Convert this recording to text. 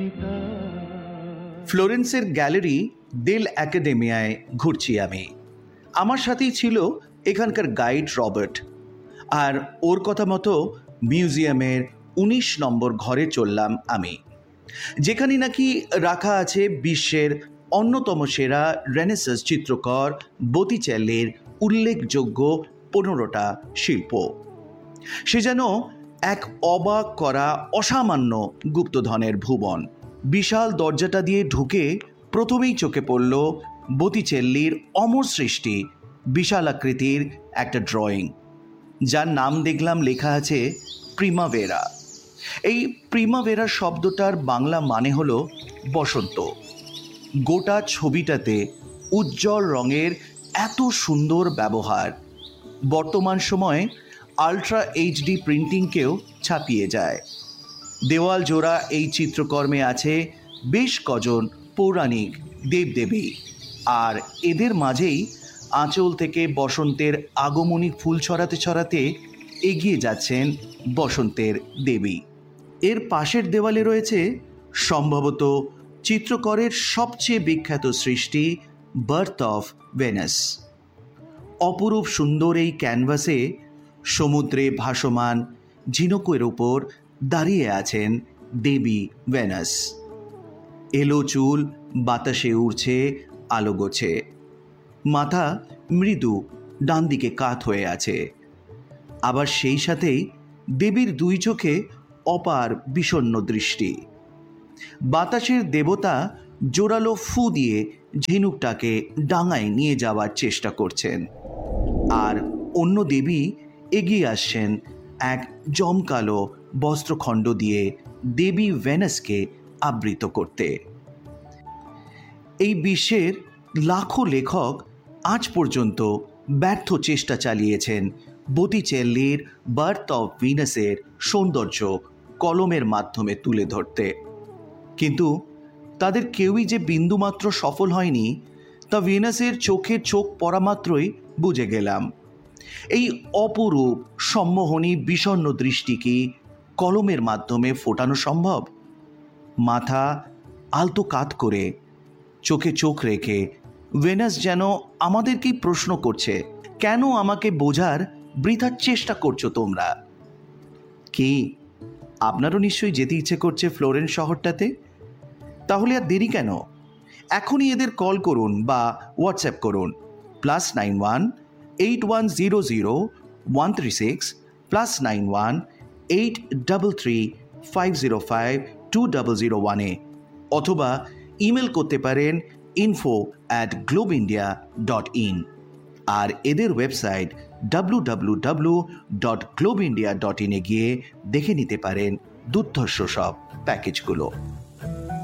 ফ্লোরেন্সের gallery দেল একাডেমিয়ায় ঘুরছি আমি। আমার সাথেই ছিল এখানকার গাইড রবার্ট, আর ওর কথা মতো মিউজিয়ামের 19 নম্বর ঘরে চললাম আমি, যেখানে নাকি রাখা আছে বিশ্বের অন্যতম সেরা রেনেসাঁস চিত্রকর বটিচেল্লির উল্লেখযোগ্য 15টা শিল্প। সে যেন এক অবাক করা অসামান্য গুপ্তধনের ভুবন। বিশাল দরজাটা দিয়ে ঢুকে প্রথমেই চোখে পড়ল বটিচেল্লির অমর সৃষ্টি বিশাল আকৃতির একটা ড্রয়িং, যার নাম দেখলাম লেখা আছে প্রিমাভেরা। এই প্রিমাভেরা শব্দটার বাংলা মানে হলো বসন্ত। গোটা ছবিটাতে উজ্জ্বল রঙের এত সুন্দর ব্যবহার বর্তমান সময়ে আলট্রা এইচডি প্রিন্টিংকেও ছাপিয়ে যায়। দেওয়াল জোড়া এই চিত্রকর্মে আছে বেশ কজন পৌরাণিক দেবদেবী, আর এদের মাঝেই আঁচল থেকে বসন্তের আগমনী ফুল ছড়াতে ছড়াতে এগিয়ে যাচ্ছেন বসন্তের দেবী। এর পাশের দেওয়ালে রয়েছে সম্ভবত চিত্রকরের সবচেয়ে বিখ্যাত সৃষ্টি বার্থ অফ ভেনাস। অপরূপ সুন্দর এই ক্যানভাসে সমুদ্রে ভাসমান ঝিনুকের ওপর দাঁড়িয়ে আছেন দেবী ভেনাস। এলো চুল বাতাসে উড়ছে আলো গোছে, মাথা মৃদু ডান দিকে কাত হয়ে আছে। আবার সেই সাথেই দেবীর দুই চোখে অপার বিষণ্ণ দৃষ্টি। বাতাসের দেবতা জোরালো ফু দিয়ে ঝিনুকটাকে ডাঙায় নিয়ে যাওয়ার চেষ্টা করছেন, আর অন্য দেবী এগিয়ে আসছেন এক জমকালো বস্ত্রখণ্ড দিয়ে দেবী ভেনাসকে আবৃত করতে। এই বিশ্বের লাখো লেখক আজ পর্যন্ত ব্যর্থ চেষ্টা চালিয়েছেন বটিচেল্লির বার্থ অফ ভিনাসের সৌন্দর্য কলমের মাধ্যমে তুলে ধরতে, কিন্তু তাদের কেউই যে বিন্দুমাত্র সফল হয়নি তা ভিনাসের চোখে চোখ পড়া মাত্রই বুঝে গেলাম। এই অপরূপ সম্মোহনী বিষণ্ণ দৃষ্টি কি কলমের মাধ্যমে ফোটানো সম্ভব? মাথা আলতো কাত করে চোখে চোখ রেখে ভেনাস যেন আমাদেরকেই প্রশ্ন করছে, কেন আমাকে বোঝার বৃথার চেষ্টা করছো তোমরা? কি আপনারও নিশ্চয়ই যেতে ইচ্ছে করছে ফ্লোরেন্স শহরটাতে? তাহলে আর দেরি কেন? এখনই এদের কল করুন বা হোয়াটসঅ্যাপ করুন +91 8100 136 +91 833 505 2001 অথবা ইমেল করতে পারেন info@globeindia.in। আর এদের ওয়েবসাইট www.globeindia.in গিয়ে দেখে নিতে পারেন দুর্ধর্ষ সব প্যাকেজগুলো।